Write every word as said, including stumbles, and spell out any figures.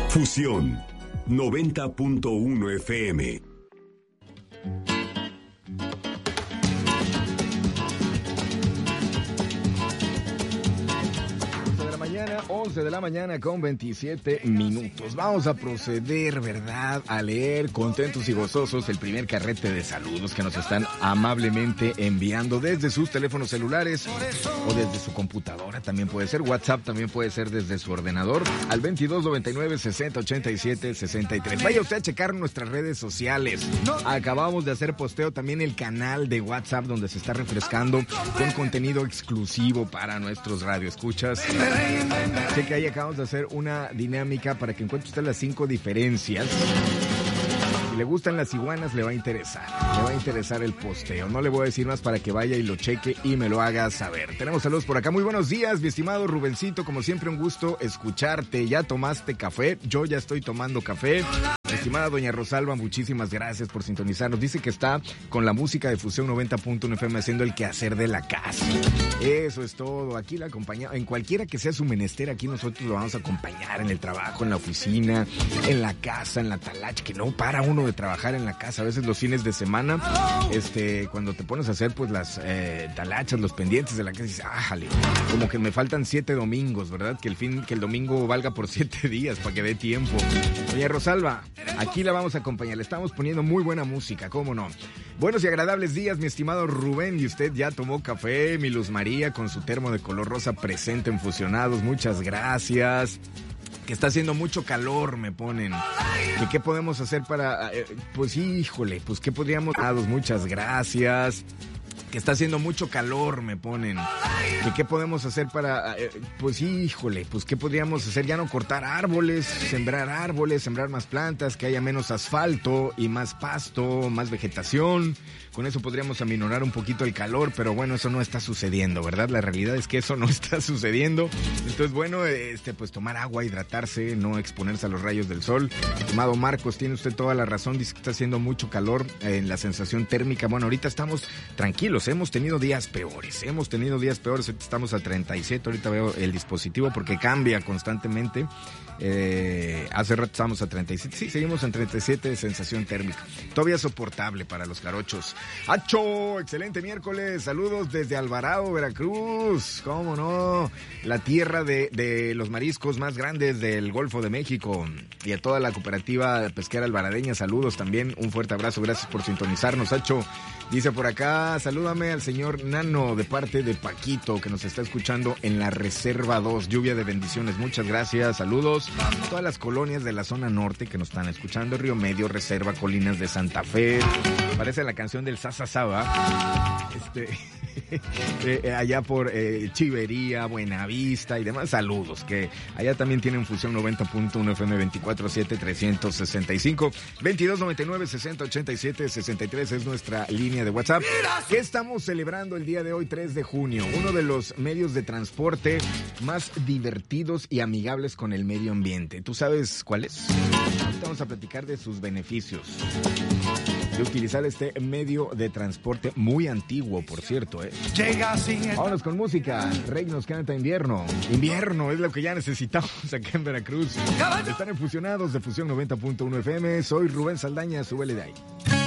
Fusión noventa punto uno F M. once de la mañana con veintisiete minutos. Vamos a proceder, ¿verdad?, a leer contentos y gozosos el primer carrete de saludos que nos están amablemente enviando desde sus teléfonos celulares o desde su computadora. También puede ser WhatsApp, también puede ser desde su ordenador al veintidós noventa y nueve sesenta ochenta y siete sesenta y tres. Vaya usted a checar nuestras redes sociales. Acabamos de hacer posteo también el canal de WhatsApp donde se está refrescando con contenido exclusivo para nuestros radioescuchas. Sé que ahí acabamos de hacer una dinámica para que encuentre usted las cinco diferencias. Si le gustan las iguanas, le va a interesar. Le va a interesar el posteo. No le voy a decir más para que vaya y lo cheque y me lo haga saber. Tenemos saludos por acá. Muy buenos días, mi estimado Rubencito. Como siempre, un gusto escucharte. ¿Ya tomaste café? Yo ya estoy tomando café. Mi estimada doña Rosalba, muchísimas gracias por sintonizarnos. Dice que está con la música de Fusión noventa punto uno F M haciendo el quehacer de la casa. Eso es todo. Aquí la acompañamos. En cualquiera que sea su menester, aquí nosotros lo vamos a acompañar en el trabajo, en la oficina, en la casa, en la talacha, que no para uno de trabajar en la casa. A veces los fines de semana, este, cuando te pones a hacer pues las eh, talachas, los pendientes de la casa, dices, ájale, como que me faltan siete domingos, ¿verdad? Que el fin, que el domingo valga por siete días para que dé tiempo. Doña Rosalba, aquí la vamos a acompañar. Le estamos poniendo muy buena música, ¿cómo no? Buenos y agradables días, mi estimado Rubén. Y usted ya tomó café, mi Luz María, con su termo de color rosa presente en Fusionados. Muchas gracias. Que está haciendo mucho calor, me ponen. ¿Y qué podemos hacer para...? Eh, pues híjole, pues ¿qué podríamos...? Muchas gracias. Que está haciendo mucho calor, me ponen. ¿Y qué podemos hacer para...? Eh, pues híjole, pues ¿qué podríamos hacer? Ya no cortar árboles, sembrar árboles, sembrar más plantas, que haya menos asfalto y más pasto, más vegetación. Con eso podríamos aminorar un poquito el calor, pero bueno, eso no está sucediendo, ¿verdad? La realidad es que eso no está sucediendo. Entonces, bueno, este, pues tomar agua, hidratarse, no exponerse a los rayos del sol. Estimado Marcos, tiene usted toda la razón, dice que está haciendo mucho calor en la sensación térmica. Bueno, ahorita estamos tranquilos, hemos tenido días peores, hemos tenido días peores, ahorita estamos a treinta y siete, ahorita veo el dispositivo porque cambia constantemente. Eh, hace rato estábamos a treinta y siete, sí, seguimos en treinta y siete de sensación térmica. Todavía soportable para los jarochos. ¡Acho! Excelente miércoles, saludos desde Alvarado, Veracruz. ¿Cómo no? La tierra de, de los mariscos más grandes del Golfo de México. Y a toda la cooperativa pesquera alvaradeña, saludos también, un fuerte abrazo, gracias por sintonizarnos, Acho. Dice por acá, salúdame al señor Nano de parte de Paquito, que nos está escuchando en la Reserva dos. Lluvia de bendiciones, muchas gracias, saludos. Todas las colonias de la zona norte que nos están escuchando, Río Medio, Reserva, Colinas de Santa Fe. Parece la canción del Sasa Saba. Este... Eh, allá por eh, Chivería, Buenavista y demás, saludos, que allá también tienen Fusión noventa punto uno F M veinticuatro siete trescientos sesenta y cinco, veintidós noventa y nueve sesenta ochenta y siete sesenta y tres es nuestra línea de WhatsApp. ¿Qué estamos celebrando el día de hoy, tres de junio? Uno de los medios de transporte más divertidos y amigables con el medio ambiente. ¿Tú sabes cuál es? Vamos a platicar de sus beneficios de utilizar este medio de transporte muy antiguo, por cierto, ¿eh? Vámonos con música. Rey nos canta Invierno. Invierno es lo que ya necesitamos acá en Veracruz. Están en Fusionados de Fusión noventa punto uno F M. Soy Rubén Saldaña, súbele de ahí.